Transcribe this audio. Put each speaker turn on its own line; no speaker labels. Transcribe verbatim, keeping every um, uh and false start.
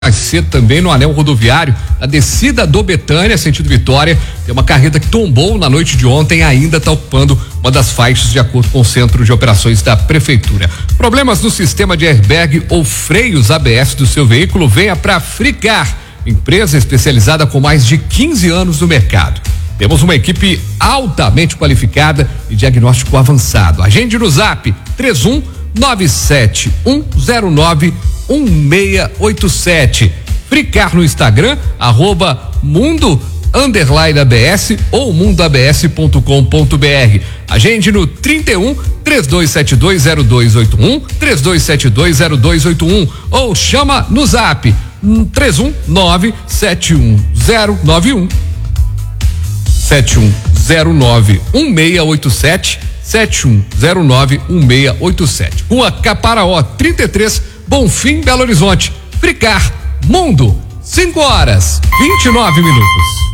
mais cedo também no anel rodoviário, a descida do Betânia, sentido Vitória, tem uma carreta que tombou na noite de ontem e ainda está ocupando uma das faixas de acordo com o Centro de Operações da Prefeitura. Problemas no sistema de airbag ou freios A B S do seu veículo? Venha para Fricar, empresa especializada com mais de quinze anos no mercado. Temos uma equipe altamente qualificada e diagnóstico avançado. Agende no Zap três um nove sete um zero nove um seis oito sete. Fricar no Instagram, arroba mundo underline ABS ou mundo A B S ponto com ponto B R. Agende no trinta e um, três dois sete dois zero dois oito um, três dois sete dois zero dois oito um ou chama no Zap três um nove sete um zero nove um sete um zero nove um seis oito sete sete um zero nove um seis oito sete. Rua Caparaó trinta e três, Bonfim, Belo Horizonte. Fricar, Mundo, cinco horas, vinte e nove minutos.